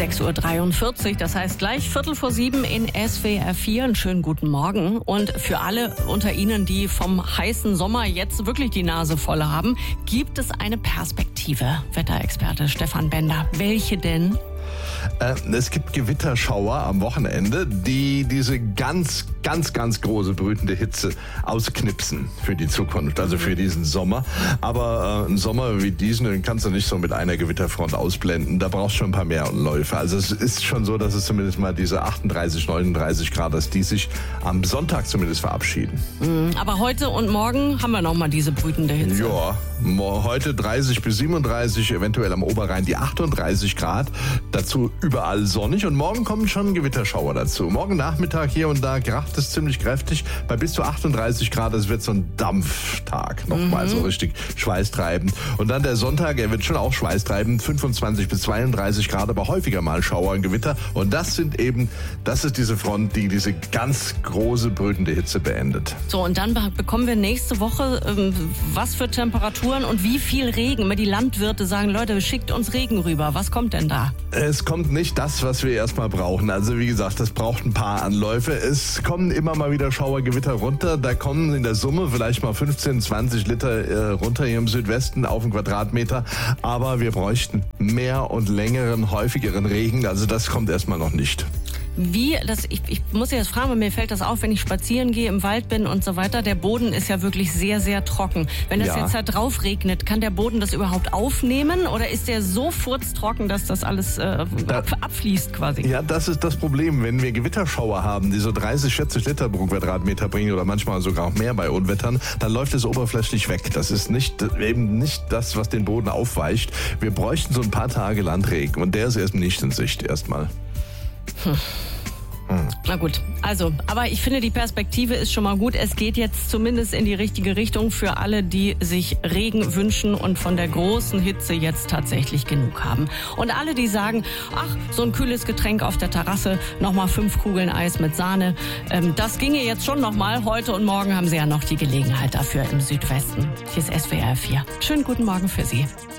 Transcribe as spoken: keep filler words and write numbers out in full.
sechs Uhr dreiundvierzig, das heißt gleich Viertel vor sieben in S W R vier. Einen schönen guten Morgen. Und für alle unter Ihnen, die vom heißen Sommer jetzt wirklich die Nase voll haben, gibt es eine Perspektive. Wetterexperte Stefan Bender. Welche denn? Äh, es gibt Gewitterschauer am Wochenende, die diese ganz, ganz, ganz große brütende Hitze ausknipsen für die Zukunft, also für diesen Sommer. Aber äh, einen Sommer wie diesen, den kannst du nicht so mit einer Gewitterfront ausblenden. Da brauchst du schon ein paar mehr Läufe. Also es ist schon so, dass es zumindest mal diese achtunddreißig, neununddreißig Grad, dass die sich am Sonntag zumindest verabschieden. Aber heute und morgen haben wir noch mal diese brütende Hitze. Ja, heute dreißig bis siebenunddreißig, eventuell am Oberrhein die achtunddreißig Grad. Dazu überall sonnig und morgen kommen schon Gewitterschauer dazu. Morgen Nachmittag hier und da kracht es ziemlich kräftig bei bis zu achtunddreißig Grad. Es wird so ein Dampftag nochmal, mhm. so richtig schweißtreibend. Und dann der Sonntag, er wird schon auch schweißtreibend, fünfundzwanzig bis zweiunddreißig Grad, aber häufiger mal Schauer und Gewitter. Und das sind eben, das ist diese Front, die diese ganz große brütende Hitze beendet. So, und dann bekommen wir nächste Woche ähm, was für Temperaturen und wie viel Regen. Immer die Landwirte sagen, Leute, schickt uns Regen rüber. Was kommt denn da? Es kommt nicht das, was wir erstmal brauchen. Also wie gesagt, das braucht ein paar Anläufe. Es kommen immer mal wieder Schauergewitter runter. Da kommen in der Summe vielleicht mal fünfzehn, zwanzig Liter äh, runter hier im Südwesten auf den Quadratmeter. Aber wir bräuchten mehr und längeren, häufigeren Regen. Also das kommt erstmal noch nicht. Wie, das, ich, ich muss ja jetzt fragen, weil mir fällt das auf, wenn ich spazieren gehe, im Wald bin und so weiter. Der Boden ist ja wirklich sehr, sehr trocken. Wenn es ja. jetzt halt drauf regnet, kann der Boden das überhaupt aufnehmen oder ist der so furztrocken, dass das alles äh, da, ab, abfließt quasi? Ja, das ist das Problem. Wenn wir Gewitterschauer haben, die so dreißig, vierzig Liter pro Quadratmeter bringen oder manchmal sogar auch mehr bei Unwettern, dann läuft es oberflächlich weg. Das ist nicht eben nicht das, was den Boden aufweicht. Wir bräuchten so ein paar Tage Landregen und der ist erst nicht in Sicht erstmal. Hm. Na gut, also, aber ich finde, die Perspektive ist schon mal gut. Es geht jetzt zumindest in die richtige Richtung für alle, die sich Regen wünschen und von der großen Hitze jetzt tatsächlich genug haben. Und alle, die sagen, ach, so ein kühles Getränk auf der Terrasse, nochmal fünf Kugeln Eis mit Sahne, ähm, das ginge jetzt schon nochmal. Heute und morgen haben Sie ja noch die Gelegenheit dafür im Südwesten. Hier ist S W R vier. Schönen guten Morgen für Sie.